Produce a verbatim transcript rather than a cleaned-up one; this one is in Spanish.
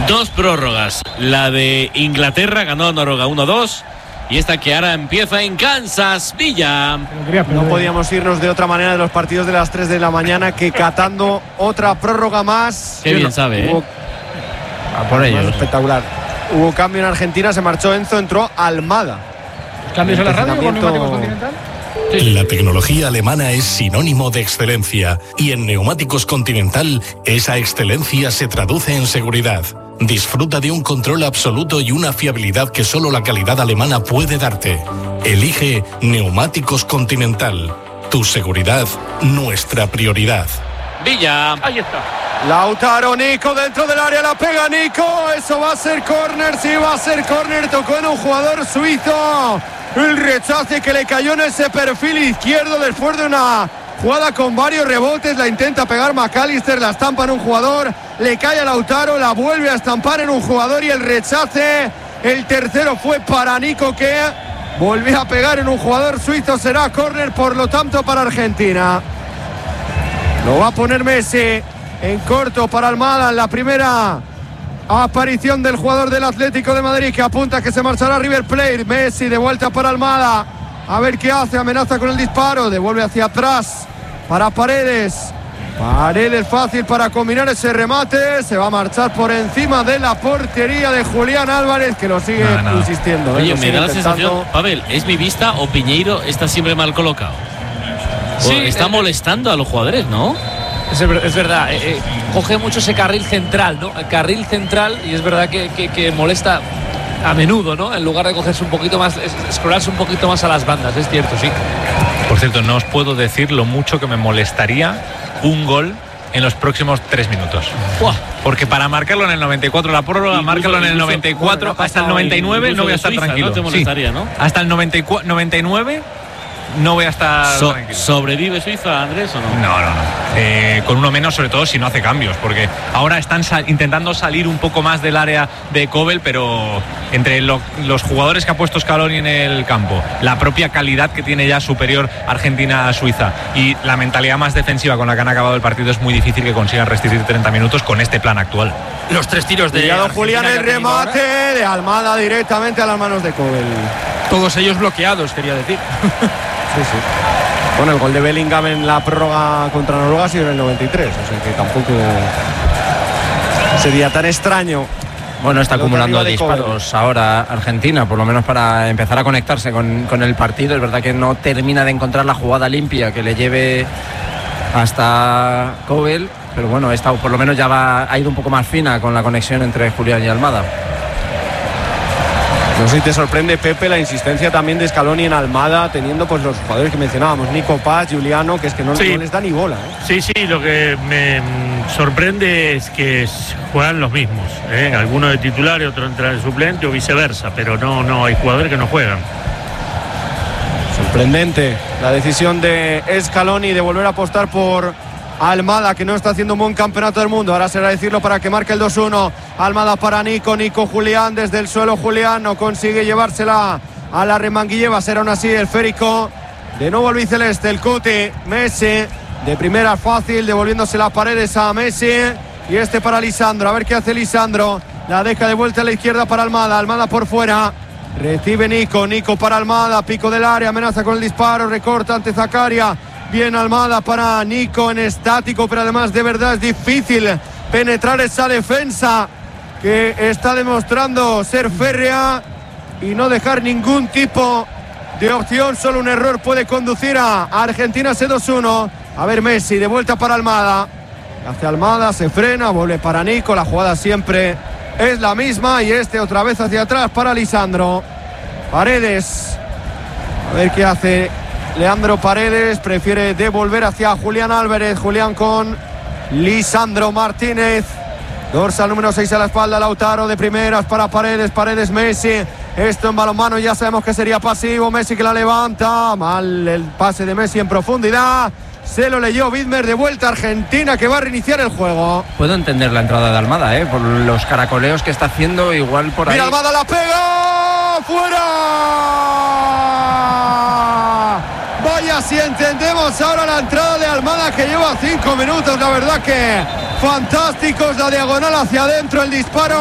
Dos prórrogas. La de Inglaterra ganó Noruega uno dos. Y esta que ahora empieza en Kansas, Villa. No podíamos irnos de otra manera de los partidos de las tres de la mañana que catando otra prórroga más. Qué bien sabe, Hubo... ¿eh? A por ellos. Espectacular. Hubo cambio en Argentina, se marchó Enzo, entró Almada. ¿Cambios en la radio con Neumáticos Continental? La tecnología alemana es sinónimo de excelencia y en Neumáticos Continental esa excelencia se traduce en seguridad. Disfruta de un control absoluto y una fiabilidad que solo la calidad alemana puede darte. Elige Neumáticos Continental. Tu seguridad, nuestra prioridad. Villa. Ahí está. Lautaro, Nico dentro del área, la pega Nico. Eso va a ser córner, sí va a ser córner. Tocó en un jugador suizo. El rechace que le cayó en ese perfil izquierdo después de una jugada con varios rebotes. La intenta pegar McAllister, la estampa en un jugador. Le cae a Lautaro, la vuelve a estampar en un jugador y el rechace. El tercero fue para Nico, que volvió a pegar en un jugador suizo. Será córner, por lo tanto, para Argentina. Lo va a poner Messi en corto para Almada en la primera aparición del jugador del Atlético de Madrid, que apunta a que se marchará River Plate. Messi de vuelta para Almada, a ver qué hace, amenaza con el disparo, devuelve hacia atrás para Paredes. Paredes fácil para combinar ese remate, se va a marchar por encima de la portería de Julián Álvarez, que lo sigue nada, nada. insistiendo. Oye, ¿eh? me da la sensación, Pavel, ¿es mi vista o Piñeiro está siempre mal colocado? Sí, está eh, molestando a los jugadores, ¿no? Es, es verdad, eh, eh, coge mucho ese carril central, ¿no? El carril central, y es verdad que, que, que molesta a menudo, ¿no? En lugar de cogerse un poquito más, escorarse un poquito más a las bandas, es cierto, sí. Por cierto, no os puedo decir lo mucho que me molestaría un gol en los próximos tres minutos. Uah. Porque para marcarlo en el noventa y cuatro la prórroga, Incluso, márcalo en el incluso, noventa y cuatro, bueno, hasta el noventa y nueve no voy a estar Suiza, tranquilo. No te molestaría, sí. ¿no? Hasta el noventa y cuatro, noventa y nueve no voy a estar So, tranquilo. ¿Sobrevive Suiza, Andrés, o no? No, no, no. Eh, con uno menos, sobre todo si no hace cambios, porque ahora están sal- intentando salir un poco más del área de Kobel, pero entre lo, los jugadores que ha puesto Scaloni en el campo, la propia calidad que tiene ya superior Argentina a Suiza y la mentalidad más defensiva con la que han acabado el partido, es muy difícil que consigan resistir treinta minutos con este plan actual. Los tres tiros de Pillado Argentina Julián, que el ha tenido remate ahora, de Almada directamente a las manos de Kobel. Todos ellos bloqueados, quería decir. Sí, sí. Bueno, el gol de Bellingham en la prórroga contra Noruega ha sido en el noventa y tres, o sea que tampoco sería tan extraño. Bueno, está Pelota acumulando arriba de disparos ahora Argentina, por lo menos para empezar a conectarse con, con el partido. Es verdad que no termina de encontrar la jugada limpia que le lleve hasta Kobel, pero bueno, esta por lo menos ya va, ha ido un poco más fina con la conexión entre Julián y Almada. No sé si te sorprende, Pepe, la insistencia también de Scaloni en Almada, teniendo pues los jugadores que mencionábamos, Nico Paz, Juliano, que es que no, sí. no les da ni bola, ¿eh? Sí, sí, lo que me sorprende es que juegan los mismos, ¿eh? Algunos de titular y otro entra de suplente o viceversa, pero no, no, hay jugadores que no juegan. Sorprendente la decisión de Scaloni de volver a apostar por Almada, que no está haciendo un buen campeonato del mundo. Ahora será decirlo para que marque el dos uno. Almada para Nico, Nico Julián desde el suelo. Julián no consigue llevársela a la remanguilleva, será aún así el esférico. De nuevo el biceleste, el Cuti. Messi de primera fácil, devolviéndose las Paredes a Messi. Y este para Lisandro, a ver qué hace Lisandro. La deja de vuelta a la izquierda para Almada. Almada por fuera. Recibe Nico, Nico para Almada, pico del área, amenaza con el disparo, recorta ante Zakaria. Bien Almada para Nico en estático, pero además de verdad es difícil penetrar esa defensa que está demostrando ser férrea y no dejar ningún tipo de opción. Solo un error puede conducir a Argentina ese dos uno. A ver Messi, de vuelta para Almada. Hacia Almada, se frena, vuelve para Nico. La jugada siempre es la misma y este otra vez hacia atrás para Lisandro. Paredes. A ver qué hace Leandro Paredes, prefiere devolver hacia Julián Álvarez. Julián con Lisandro Martínez. Dorsal número seis a la espalda, Lautaro de primeras para Paredes. Paredes, Messi. Esto en balonmano ya sabemos que sería pasivo. Messi que la levanta. Mal el pase de Messi en profundidad. Se lo leyó Widmer, de vuelta a Argentina, que va a reiniciar el juego. Puedo entender la entrada de Almada, ¿eh? Por los caracoleos que está haciendo, igual por ahí. Mira, Almada la pega. ¡Fuera! Vaya si entendemos ahora la entrada de Almada, que lleva cinco minutos. La verdad que fantásticos, la diagonal hacia adentro, el disparo.